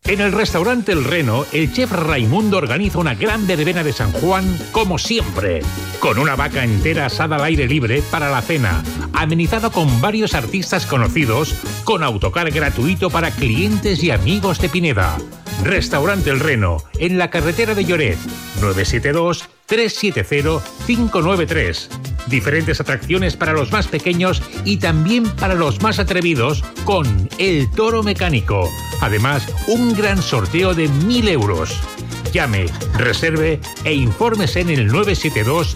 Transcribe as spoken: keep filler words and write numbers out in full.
En el restaurante El Reno, el chef Raimundo organiza una gran verbena de San Juan, como siempre, con una vaca entera asada al aire libre para la cena, amenizada con varios artistas conocidos, con autocar gratuito para clientes y amigos de Pineda. Restaurante El Reno, en la carretera de Lloret, nueve siete dos, tres siete cero, cinco nueve tres. Diferentes atracciones para los más pequeños y también para los más atrevidos con el toro mecánico. Además, un gran sorteo de mil euros. Llame, reserve e infórmese en el nueve siete dos,